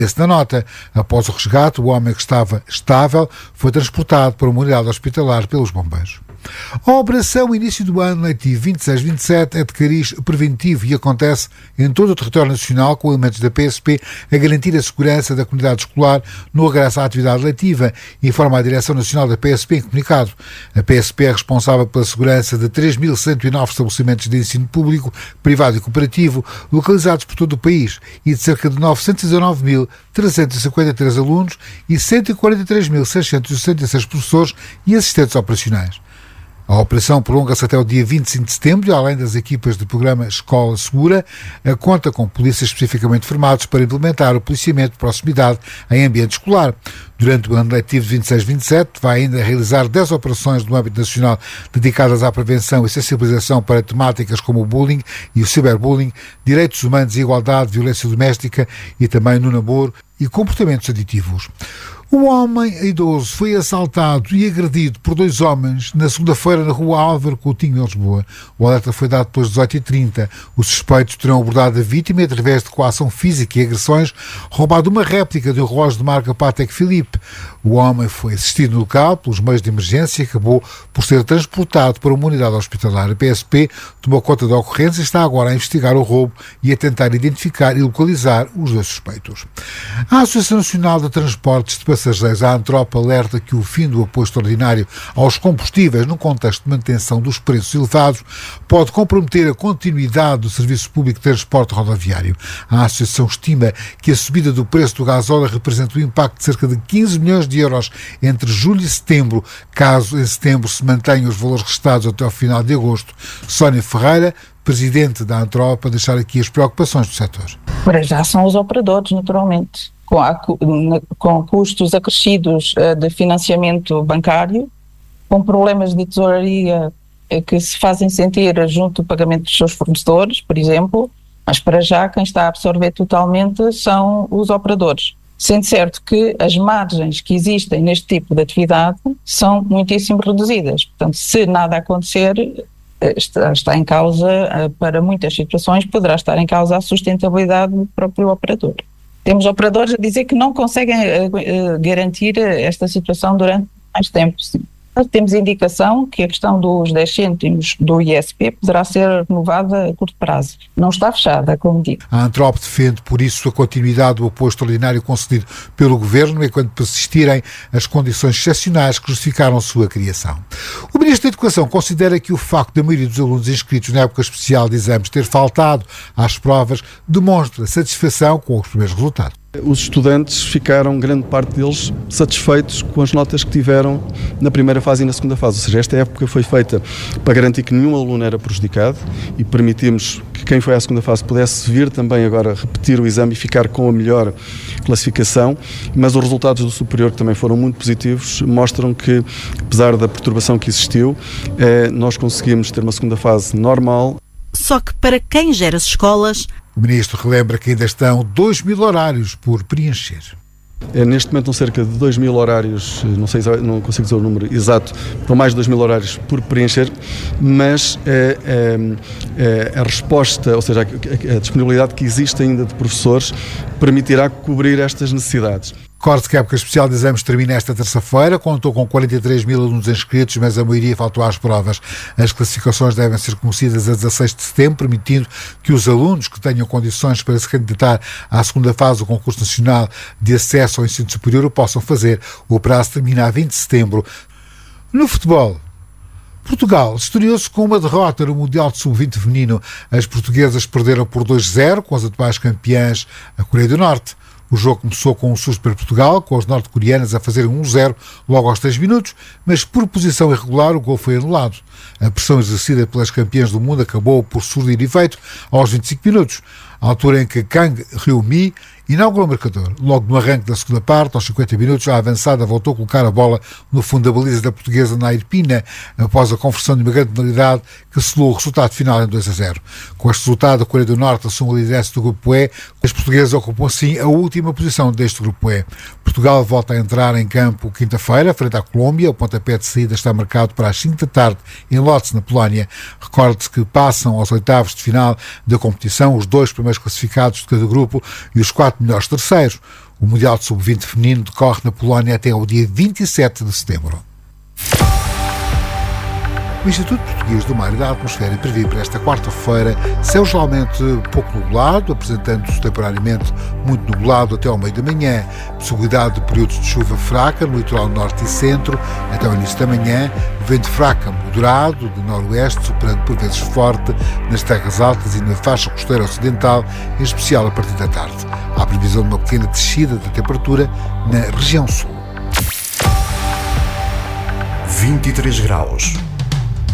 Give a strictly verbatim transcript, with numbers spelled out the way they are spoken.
Esse na nota, após o resgate, o homem que estava estável foi transportado para uma unidade hospitalar pelos bombeiros. A operação início do ano letivo vinte e seis vinte e sete é de cariz preventivo e acontece em todo o território nacional com elementos da P S P a garantir a segurança da comunidade escolar no regresso à atividade letiva, informa a Direção Nacional da P S P em comunicado. A P S P é responsável pela segurança de três mil cento e nove estabelecimentos de ensino público, privado e cooperativo localizados por todo o país e de cerca de novecentos e dezanove mil trezentos e cinquenta e três alunos e cento e quarenta e três mil seiscentos e sessenta e seis professores e assistentes operacionais. A operação prolonga-se até o dia vinte e cinco de setembro e, além das equipas do programa Escola Segura, conta com polícias especificamente formados para implementar o policiamento de proximidade em ambiente escolar. Durante o ano letivo de vinte e seis vinte e sete, vai ainda realizar dez operações no âmbito nacional dedicadas à prevenção e sensibilização para temáticas como o bullying e o ciberbullying, direitos humanos e igualdade, violência doméstica e também no namoro e comportamentos aditivos. Um homem idoso foi assaltado e agredido por dois homens na segunda-feira na rua Álvaro Coutinho, em Lisboa. O alerta foi dado depois das dezoito e trinta. Os suspeitos terão abordado a vítima e, através de coação física e agressões, roubado uma réplica de um relógio de marca Patek Philippe. O homem foi assistido no local pelos meios de emergência e acabou por ser transportado para uma unidade hospitalar. A P S P tomou conta da ocorrência e está agora a investigar o roubo e a tentar identificar e localizar os dois suspeitos. A Associação Nacional de Transportes de Passageiros, a ANTROP, alerta que o fim do apoio extraordinário aos combustíveis no contexto de manutenção dos preços elevados pode comprometer a continuidade do serviço público de transporte rodoviário. A associação estima que a subida do preço do gasóleo representa um impacto de cerca de quinze milhões de euros entre julho e setembro, caso em setembro se mantenham os valores restados até ao final de agosto. Sónia Ferreira, presidente da ANTROP, a deixar aqui as preocupações do setor. Para já são os operadores, naturalmente. Com, a, com custos acrescidos uh, de financiamento bancário, com problemas de tesouraria uh, que se fazem sentir junto do pagamento dos seus fornecedores, por exemplo, mas para já quem está a absorver totalmente são os operadores. Sendo certo que as margens que existem neste tipo de atividade são muitíssimo reduzidas. Portanto, se nada acontecer, está, está em causa, uh, para muitas situações, poderá estar em causa a sustentabilidade do próprio operador. Temos operadores a dizer que não conseguem uh, uh, garantir esta situação durante mais tempo. Sim. Temos indicação que a questão dos dez cêntimos do I S P poderá ser renovada a curto prazo. Não está fechada, como digo. A ANTROP defende, por isso, a continuidade do apoio extraordinário concedido pelo Governo enquanto persistirem as condições excepcionais que justificaram a sua criação. O Ministro da Educação considera que o facto da maioria dos alunos inscritos na época especial de exames ter faltado às provas demonstra satisfação com os primeiros resultados. Os estudantes ficaram, grande parte deles, satisfeitos com as notas que tiveram na primeira fase e na segunda fase. Ou seja, esta época foi feita para garantir que nenhum aluno era prejudicado e permitimos que quem foi à segunda fase pudesse vir também agora repetir o exame e ficar com a melhor classificação. Mas os resultados do superior, que também foram muito positivos, mostram que, apesar da perturbação que existiu, eh, nós conseguimos ter uma segunda fase normal. Só que para quem gera as escolas... O Ministro relembra que ainda estão dois mil horários por preencher. É, neste momento são cerca de dois mil horários, não sei, não consigo dizer o número exato, para mais de dois mil horários por preencher, mas é, é, é, a resposta, ou seja, a, a disponibilidade que existe ainda de professores permitirá cobrir estas necessidades. Recordo que a época especial de exames termina esta terça-feira, contou com quarenta e três mil alunos inscritos, mas a maioria faltou às provas. As classificações devem ser conhecidas a dezasseis de setembro, permitindo que os alunos que tenham condições para se candidatar à segunda fase do concurso nacional de acesso ao ensino superior o possam fazer. O prazo termina a vinte de setembro. No futebol, Portugal estreou-se com uma derrota no Mundial de sub vinte feminino. As portuguesas perderam por dois a zero com as atuais campeãs, a Coreia do Norte. O jogo começou com um susto para Portugal, com as norte-coreanas a fazerem um a zero logo aos três minutos, mas por posição irregular o gol foi anulado. A pressão exercida pelas campeãs do mundo acabou por surtir efeito aos vinte e cinco minutos, à altura em que Kang Hyun-mi inaugurou o marcador. Logo no arranque da segunda parte, aos cinquenta minutos, a avançada voltou a colocar a bola no fundo da baliza da portuguesa Nair Pina, após a conversão de uma grande penalidade que selou o resultado final em dois a zero. Com este resultado, a Coreia do Norte assume a liderança do grupo E. As portuguesas ocupam assim a última posição deste grupo E. Portugal volta a entrar em campo quinta-feira, frente à Colômbia. O pontapé de saída está marcado para as cinco da tarde em Lodz, na Polónia. Recorde-se que passam aos oitavos de final da competição os dois primeiros classificados de cada grupo e os quatro melhores terceiros. O Mundial de sub vinte feminino decorre na Polónia até ao dia vinte e sete de setembro. O Instituto Português do Mar e da Atmosfera prevê para esta quarta-feira céu geralmente pouco nublado, apresentando-se temporariamente muito nublado até ao meio da manhã, possibilidade de períodos de chuva fraca no litoral norte e centro até ao início da manhã, vento fraco moderado de noroeste, superando por vezes forte nas terras altas e na faixa costeira ocidental, em especial a partir da tarde. Há previsão de uma pequena descida da temperatura na região sul. vinte e três graus.